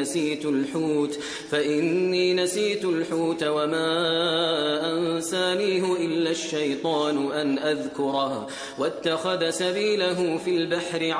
فإني نسيت الحوت وما أنسانيه إلا الشيطان أن أذكره واتخذ سبيله في البحر